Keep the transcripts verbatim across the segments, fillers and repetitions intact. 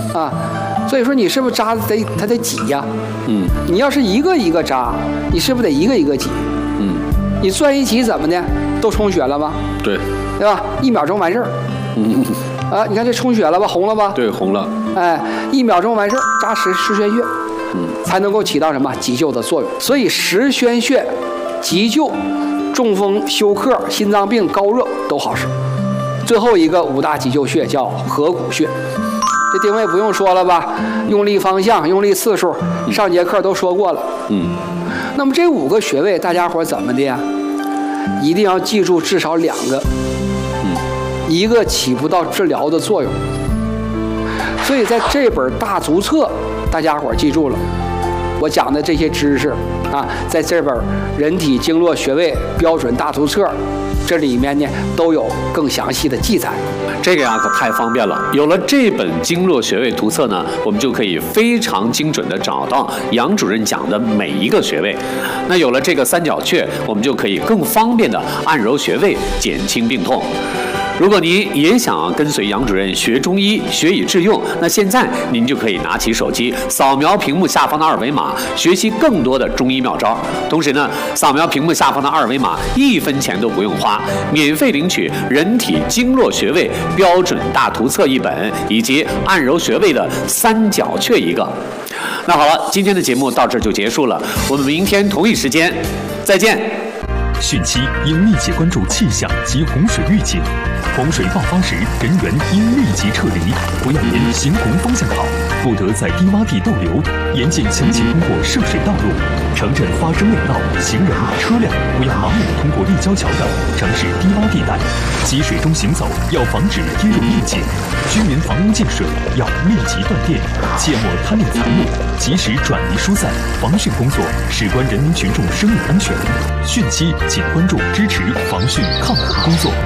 啊，所以说你是不是扎得它得挤呀？ 嗯， 你要是一个一个扎，你是不是得一个一个挤？ 嗯， 你攥一起怎么的？都充血了吧？ 对， 对吧？一秒钟完事儿。 嗯， 啊，你看这充血了吧？红了吧？ 对，红了。 哎，一秒钟完事儿，扎十十宣穴， 嗯， 才能够起到什么急救的作用。所以十宣穴急救、中风、休克、心脏病、高热都好使。最后一个五大急救穴叫合谷穴，这定位不用说了吧？用力方向、用力次数，上节课都说过了。 嗯， 那么这五个穴位，大家伙怎么的呀？一定要记住至少两个， 嗯， 一个起不到治疗的作用。所以在这本大足册，大家伙记住了，我讲的这些知识啊，在这本人体经络穴位标准大足册这里面呢都有更详细的记载。 这个呀可太方便了，有了这本经络穴位图册呢，我们就可以非常精准的找到杨主任讲的每一个穴位。那有了这个三角穴，我们就可以更方便的按揉穴位，减轻病痛。如果您也想跟随杨主任学中医，学以致用，那现在您就可以拿起手机，扫描屏幕下方的二维码，学习更多的中医妙招。同时呢，扫描屏幕下方的二维码，一分钱都不用花，免费领取人体经络穴位标准大图册一本，以及按揉穴位的三角穴一个。那好了，今天的节目到这就结束了，我们明天同一时间再见。 汛期应密切关注气象及洪水预警，洪水爆发时人员应立即撤离，不要沿行洪方向跑，不得在低洼地逗留，严禁强行通过涉水道路。城镇发生内涝，行人、车辆不要盲目通过立交桥等城市低洼地带，积水中行走要防止跌入陷阱。居民房屋进水要立即断电，切莫贪恋财物，及时转移疏散。防汛工作事关人民群众生命安全，汛期请关注支持防汛抗洪工作。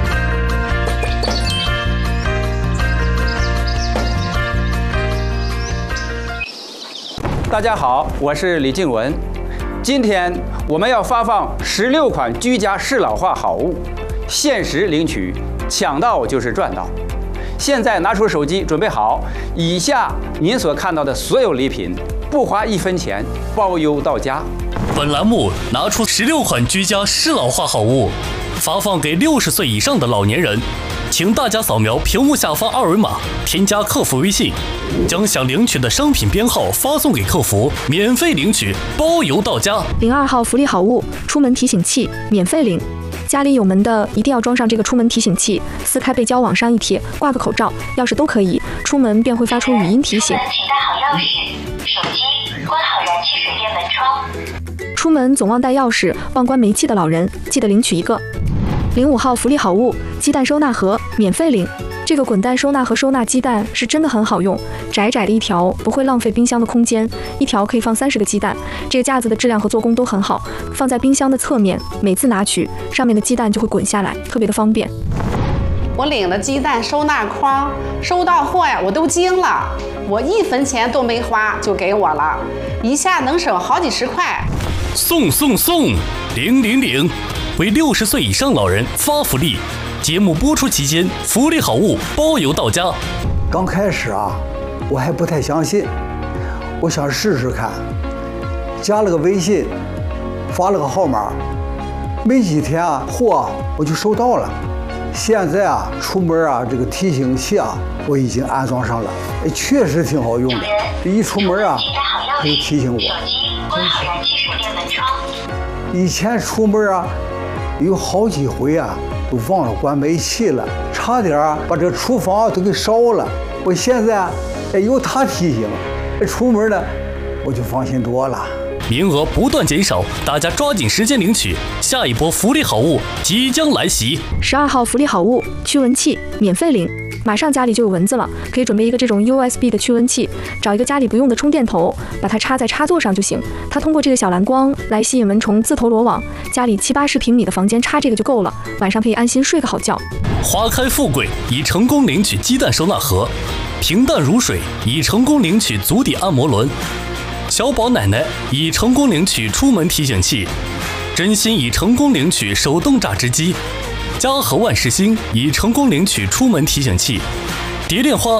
大家好，我是李静文。今天我们要发放十六款居家适老化好物，限时领取，抢到就是赚到。现在拿出手机准备好，以下您所看到的所有礼品，不花一分钱，包邮到家。 本栏目拿出十六款居家适老化好物，发放给六十岁以上的老年人。请大家扫描屏幕下方二维码，添加客服微信，将想领取的商品编号发送给客服，免费领取，包邮到家。 零二号福利好物，出门提醒器，免费领。家里有门的一定要装上这个出门提醒器，撕开背胶往上一贴，挂个口罩、钥匙都可以，出门便会发出语音提醒。 请带好钥匙、手机，关好燃气水电门窗。 出门总忘带钥匙、忘关煤气的老人，记得领取一个。零五号福利好物，鸡蛋收纳盒，免费领。这个滚蛋收纳盒收纳鸡蛋是真的很好用，窄窄的一条不会浪费冰箱的空间，一条可以放三十个鸡蛋。这个架子的质量和做工都很好，放在冰箱的侧面，每次拿取上面的鸡蛋就会滚下来，特别的方便。 我领了鸡蛋收纳筐，收到货呀，我都惊了，我一分钱都没花就给我了，一下能省好几十块。 送送送，领领领！为六十岁以上老人发福利，节目播出期间，福利好物包邮到家。 刚开始啊，我还不太相信，我想试试看，加了个微信，发了个号码，没几天啊，货啊我就收到了。现在啊，出门啊，这个提醒器啊，我已经安装上了，哎，确实挺好用的。一出门啊，它就提醒我。 手机关好燃气水电门窗。 以前出门啊，有好几回啊，都忘了关煤气了，差点啊把这厨房都给烧了。我现在哎有它提醒，出门呢我就放心多了。 名额不断减少，大家抓紧时间领取，下一波福利好物即将来袭。 十二号福利好物，驱蚊器，免费领。马上家里就有蚊子了，可以准备一个这种 U S B 的驱蚊器，找一个家里不用的充电头，把它插在插座上就行。它通过这个小蓝光来吸引蚊虫自投罗网，家里七八十平米的房间插这个就够了，晚上可以安心睡个好觉。 花开富贵已成功领取鸡蛋收纳盒，平淡如水已成功领取足底按摩轮，小宝奶奶已成功领取出门提醒器，真心已成功领取手动榨汁机，嘉禾万事兴已成功领取出门提醒器，蝶恋花